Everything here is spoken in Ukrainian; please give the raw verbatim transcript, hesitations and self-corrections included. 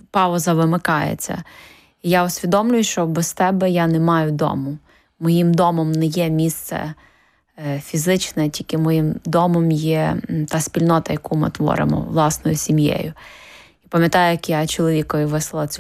пауза вимикається. І я усвідомлюю, що без тебе я не маю дому. Моїм домом не є місце фізичне, тільки моїм домом є та спільнота, яку ми творимо власною сім'єю. І пам'ятаю, як я чоловікові вислала цю